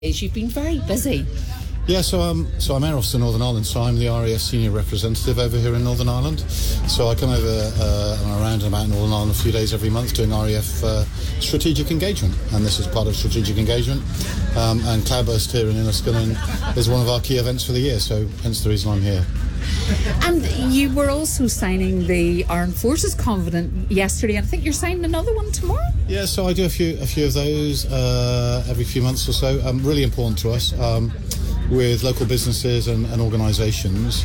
You've been very busy. Yeah, so I'm Air Officer Northern Ireland, so I'm the RAF Senior Representative over here in Northern Ireland. So I come over and around and about Northern Ireland a few days every month doing RAF strategic engagement, and this is part of strategic engagement. And Cloudburst here in Enniskillen is one of our key events for the year, so hence the reason I'm here. And you were also signing the Armed Forces Covenant yesterday, and I think you're signing another one tomorrow? Yeah, so I do a few of those every few months or so. Really important to us. With local businesses and organisations,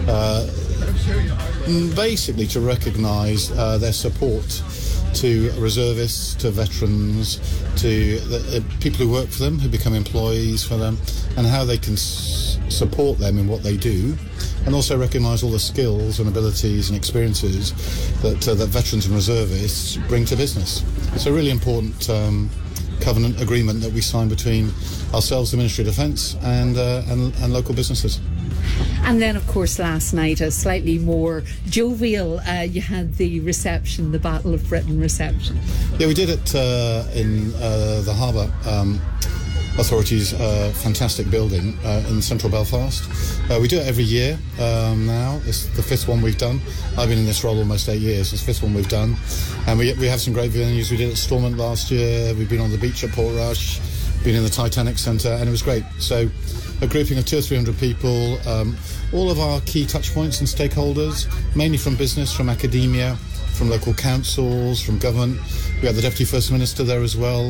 basically to recognise their support to reservists, to veterans, to the people who work for them, who become employees for them, and how they can support them in what they do, and also recognise all the skills and abilities and experiences that veterans and reservists bring to business. It's a really important covenant agreement that we signed between ourselves, the Ministry of Defence, and local businesses. And then, of course, last night, a slightly more jovial, you had the reception, the Battle of Britain reception. Yeah, we did it in the Harbour Authority's fantastic building in central Belfast. We do it every year now. It's the fifth one we've done. I've been in this role almost 8 years. It's the fifth one we've done. And we have some great venues. We did it at Stormont last year. We've been on the beach at Portrush, been in the Titanic Centre, and it was great. So a grouping of 200 or 300 people, all of our key touch points and stakeholders, mainly from business, from academia, from local councils, from government. We had the Deputy First Minister there as well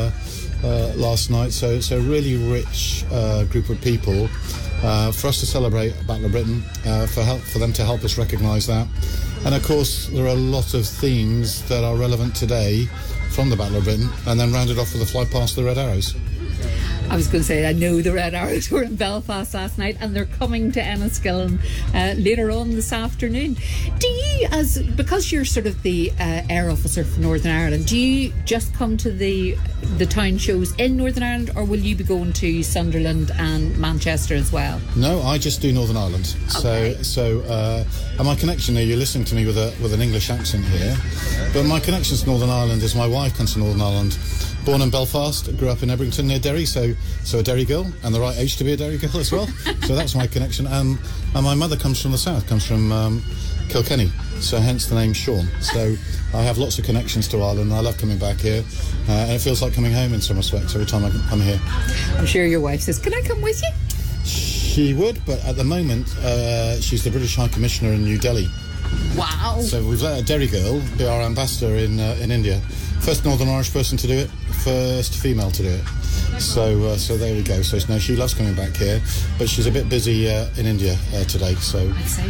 last night. So it's a really rich group of people for us to celebrate Battle of Britain, for them to help us recognise that. And of course, there are a lot of themes that are relevant today from the Battle of Britain, and then rounded off with a fly past the Red Arrows. I was going to say, I know the Red Arrows were in Belfast last night, and they're coming to Enniskillen later on this afternoon. Do you, because you're sort of the air officer for Northern Ireland, do you just come to the town shows in Northern Ireland, or will you be going to Sunderland and Manchester as well? No, I just do Northern Ireland. Okay. And my connection here, you're listening to me with an English accent here, but my connection to Northern Ireland is my wife comes to Northern Ireland. Born in Belfast, grew up in Ebrington near Derry, so a Derry girl, and the right age to be a Derry girl as well. So that's my connection. And my mother comes from the south, comes from Kilkenny, so hence the name Sean. So I have lots of connections to Ireland. I love coming back here, and it feels like coming home in some respects every time I come here. I'm sure your wife says, "Can I come with you?" She would, but at the moment she's the British High Commissioner in New Delhi. Wow. So we've let a Derry girl be our ambassador in India. First Northern Irish person to do it, first female to do it. So there we go. So no, she loves coming back here, but she's a bit busy in India today. So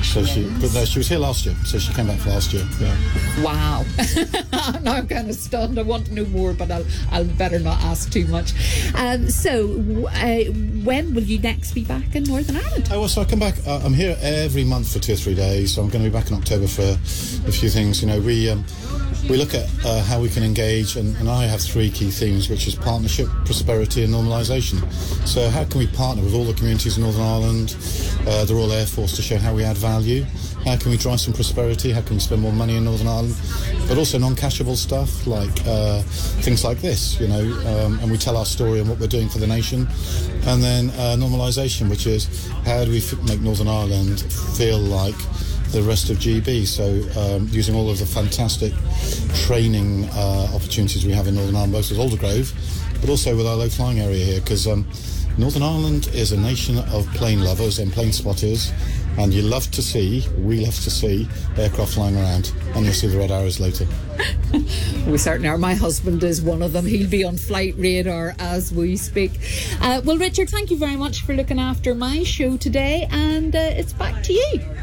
she was here last year, so she came back for last year. Yeah. Wow. Now I'm kind of stunned. I want to know more, but I'll better not ask too much. So when will you next be back in Northern Ireland? Oh, well, so I come back. I'm here every month for 2 or 3 days. So I'm going to be back in October for a few things. You know, we look at how we can engage, and I have 3 key themes, which is partnership, prosperity and normalisation. So how can we partner with all the communities in Northern Ireland, the Royal Air Force, to show how we add value? How can we drive some prosperity? How can we spend more money in Northern Ireland? But also non-cashable stuff like things like this, you know, and we tell our story and what we're doing for the nation. And then normalisation, which is how do we make Northern Ireland feel like the rest of GB, so using all of the fantastic training opportunities we have in Northern Ireland, both with Aldergrove, but also with our low flying area here, because Northern Ireland is a nation of plane lovers and plane spotters, and we love to see aircraft flying around, and you'll see the Red Arrows later. We certainly are. My husband is one of them. He'll be on flight radar as we speak. Well, Richard, thank you very much for looking after my show today, and it's back to you.